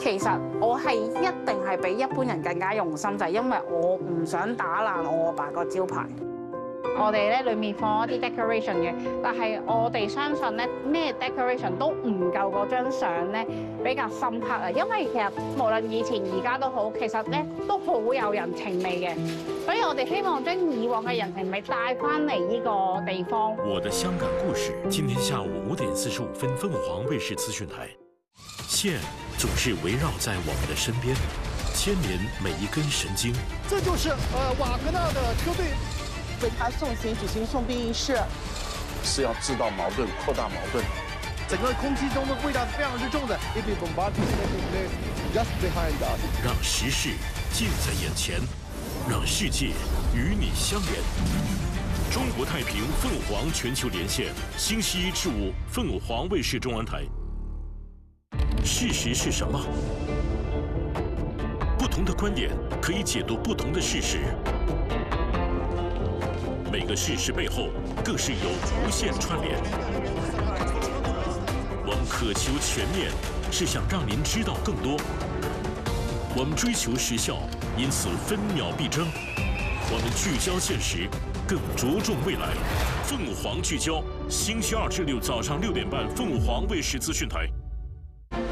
其實我係一定係比一般人更加用心，就係因為我唔想打爛我阿爸個招牌。我哋咧裡面放一啲 decoration 嘅，但係我哋相信咧咩 decoration 都唔夠嗰張相咧比較深刻啊！因為其實無論以前而家都好，其實咧都好有人情味嘅，所以我哋希望將以往嘅人情味帶翻嚟呢個地方。 我的香港故事，今天下午5點45分，鳳凰衛視資訊台。線總是圍繞在我們的身邊，牽連每一根神經。 這就是瓦格納的車隊。 為他送行舉行送殯儀式， 是要製造矛盾、擴大矛盾。 整個空氣中的味道是非常之重的。 讓時事近在眼前，讓世界與你相連。中國太平鳳凰全球連線，星期1至5，鳳凰衛視中文台。事實是什麼？不同的觀點可以解讀不同的事實。每個事實背後，更是有無限串聯。我們渴求全面，是想讓您知道更多。我們追求時效，因此分秒必爭。我們聚焦現實，更着重未來。鳳凰聚焦，星期2至6早上6點半，鳳凰衛視資訊台。